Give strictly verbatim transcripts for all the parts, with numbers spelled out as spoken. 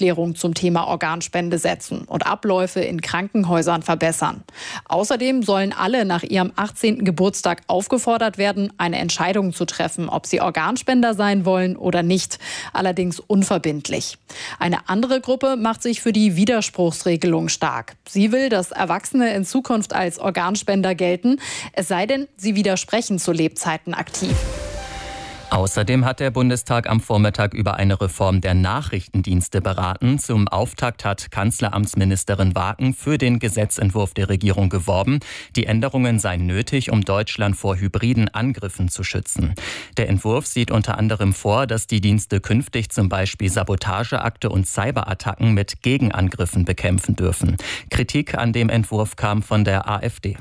Aufklärung zum Thema Organspende setzen und Abläufe in Krankenhäusern verbessern. Außerdem sollen alle nach ihrem achtzehnten Geburtstag aufgefordert werden, eine Entscheidung zu treffen, ob sie Organspender sein wollen oder nicht. Allerdings unverbindlich. Eine andere Gruppe macht sich für die Widerspruchsregelung stark. Sie will, dass Erwachsene in Zukunft als Organspender gelten, es sei denn, sie widersprechen zu Lebzeiten aktiv. Außerdem hat der Bundestag am Vormittag über eine Reform der Nachrichtendienste beraten. Zum Auftakt hat Kanzleramtsministerin Waken für den Gesetzentwurf der Regierung geworben. Die Änderungen seien nötig, um Deutschland vor hybriden Angriffen zu schützen. Der Entwurf sieht unter anderem vor, dass die Dienste künftig zum Beispiel Sabotageakte und Cyberattacken mit Gegenangriffen bekämpfen dürfen. Kritik an dem Entwurf kam von der AfD.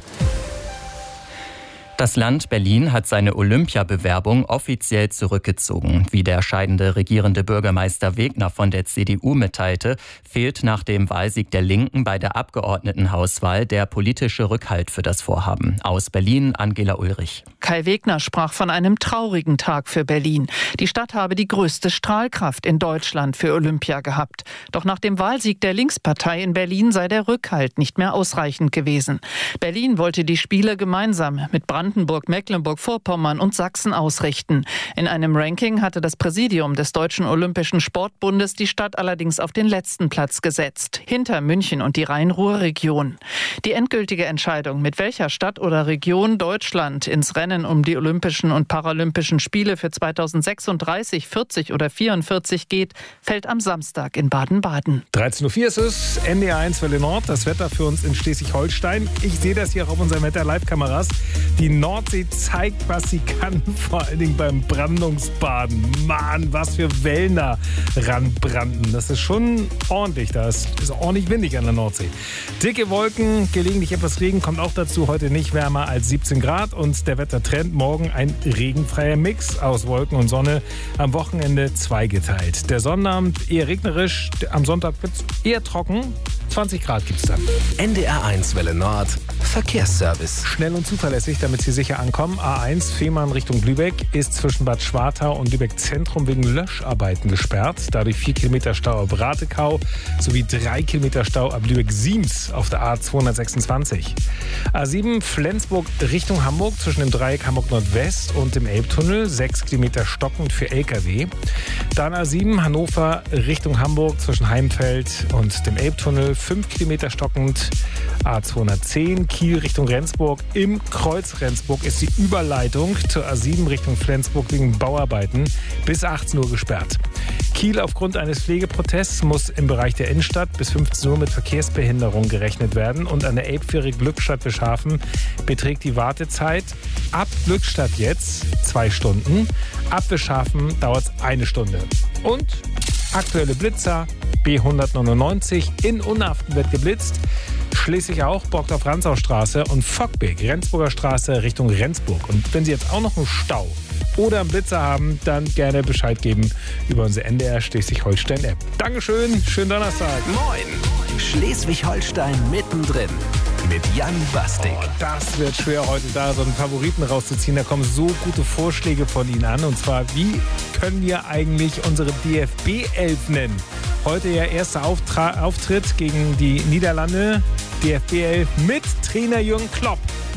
Das Land Berlin hat seine Olympiabewerbung offiziell zurückgezogen. Wie der scheidende regierende Bürgermeister Wegner von der C D U mitteilte, fehlt nach dem Wahlsieg der Linken bei der Abgeordnetenhauswahl der politische Rückhalt für das Vorhaben. Aus Berlin, Angela Ulrich. Kai Wegner sprach von einem traurigen Tag für Berlin. Die Stadt habe die größte Strahlkraft in Deutschland für Olympia gehabt. Doch nach dem Wahlsieg der Linkspartei in Berlin sei der Rückhalt nicht mehr ausreichend gewesen. Berlin wollte die Spiele gemeinsam mit Brandenburg, Mecklenburg-Vorpommern und Sachsen ausrichten. In einem Ranking hatte das Präsidium des Deutschen Olympischen Sportbundes die Stadt allerdings auf den letzten Platz gesetzt, hinter München und die Rhein-Ruhr-Region. Die endgültige Entscheidung, mit welcher Stadt oder Region Deutschland ins Rennen um die Olympischen und Paralympischen Spiele für zweitausendsechsunddreißig, vierzig oder vierundvierzig geht, fällt am Samstag in Baden-Baden. dreizehn Uhr vier ist es, N D R eins Welle Nord, das Wetter für uns in Schleswig-Holstein. Ich sehe das hier auch auf unseren Wetter-Live-Kameras. Die Nordsee zeigt, was sie kann, vor allen Dingen beim Brandungsbaden. Mann, was für Wellen da ranbranden. Das ist schon ordentlich, das ist ordentlich windig an der Nordsee. Dicke Wolken, gelegentlich etwas Regen, kommt auch dazu. Heute nicht wärmer als siebzehn Grad und der Wettertrend morgen ein regenfreier Mix aus Wolken und Sonne. Am Wochenende zweigeteilt. Der Sonnabend eher regnerisch, am Sonntag wird es eher trocken. zwanzig Grad gibt es dann. N D R eins Welle Nord, Verkehrsservice. Schnell und zuverlässig, damit Sie sicher ankommen. A eins Fehmarn Richtung Lübeck ist zwischen Bad Schwartau und Lübeck Zentrum wegen Löscharbeiten gesperrt. Dadurch vier Kilometer Stau ab Ratekau sowie drei Kilometer Stau ab Lübeck-Siems auf der A zweihundertsechsundzwanzig. A sieben Flensburg Richtung Hamburg zwischen dem Dreieck Hamburg Nordwest und dem Elbtunnel. sechs Kilometer stockend für L K W. Dann A sieben Hannover Richtung Hamburg zwischen Heimfeld und dem Elbtunnel. fünf Kilometer stockend. A zweihundertzehn Kiel Richtung Rendsburg. Im Kreuz Rendsburg ist die Überleitung zur A sieben Richtung Flensburg wegen Bauarbeiten bis achtzehn Uhr gesperrt. Kiel aufgrund eines Pflegeprotests muss im Bereich der Innenstadt bis fünfzehn Uhr mit Verkehrsbehinderung gerechnet werden. Und an der Elbfähre Glückstadt-Wischhafen beträgt die Wartezeit ab Glückstadt jetzt zwei Stunden. Ab Wischhafen dauert es eine Stunde. Und aktuelle Blitzer B hundertneunundneunzig in Unhaften wird geblitzt. Schließlich auch Burgdorf-Rantzau-Straße und Fockbeck, Rendsburger Straße Richtung Rendsburg. Und wenn Sie jetzt auch noch einen Stau oder einen Blitzer haben, dann gerne Bescheid geben über unsere N D R Schleswig-Holstein-App. Dankeschön, schönen Donnerstag. Moin, Schleswig-Holstein mittendrin mit Jan Bastik. Oh, das wird schwer heute da, so einen Favoriten rauszuziehen. Da kommen so gute Vorschläge von Ihnen an. Und zwar, wie können wir eigentlich unsere D F B elf nennen? Heute ja erster Auftra- Auftritt gegen die Niederlande. D F B elf mit Trainer Jürgen Klopp.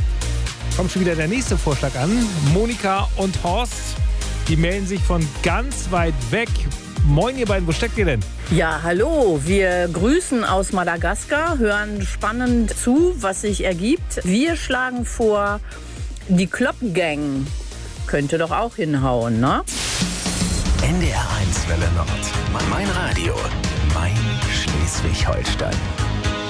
Kommt schon wieder der nächste Vorschlag an. Monika und Horst, die melden sich von ganz weit weg. Moin ihr beiden, wo steckt ihr denn? Ja, hallo. Wir grüßen aus Madagaskar, hören spannend zu, was sich ergibt. Wir schlagen vor, die Klopp-Gang könnte doch auch hinhauen, ne? N D R eins Welle Nord. Mein Radio. Mein Schleswig-Holstein.